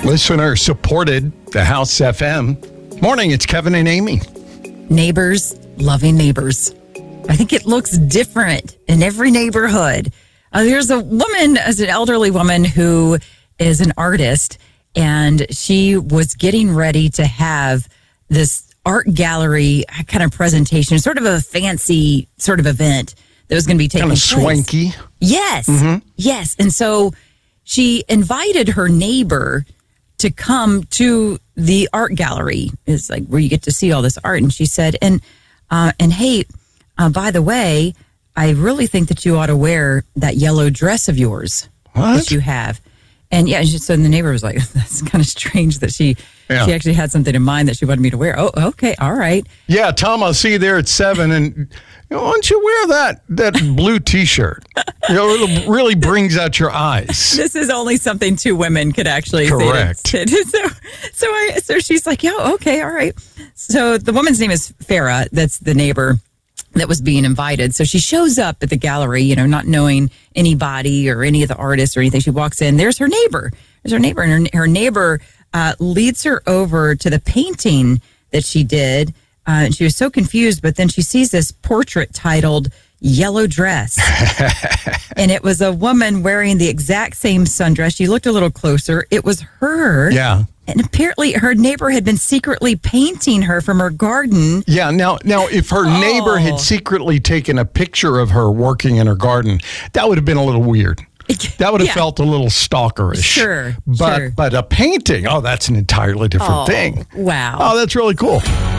Listener supported the House FM. Morning, it's Kevin and Amy. Neighbors, loving neighbors. I think it looks different in every neighborhood. There's a woman, as an elderly woman, who is an artist, and she was getting ready to have this art gallery kind of presentation, sort of a fancy sort of event that was going to be taking place. Kind of swanky. Yes, yes. And so she invited her neighbor to come to the art gallery. It's like where you get to see all this art. And she said, and hey, by the way, I really think that you ought to wear that yellow dress of yours that you have. And yeah, so the neighbor was like, that's kind of strange that she actually had something in mind that she wanted me to wear. Oh, okay, all right. Yeah, Tom, I'll see you there at 7. And why don't you wear that blue T-shirt? It really brings out your eyes. This is only something two women could actually correct. Say. So she's like, yeah, okay, all right. So the woman's name is Farah. That's the neighbor that was being invited. So she shows up at the gallery, not knowing anybody or any of the artists or anything. She walks in. There's her neighbor. And her neighbor leads her over to the painting that she did. And she was so confused, but then she sees this portrait titled Yellow Dress. And it was a woman wearing the exact same sundress. She looked a little closer. It was her. Yeah. And apparently her neighbor had been secretly painting her from her garden. Yeah, now if her neighbor had secretly taken a picture of her working in her garden, that would have been a little weird. That would have felt a little stalkerish. Sure. But a painting, that's an entirely different thing. Wow. Oh, that's really cool.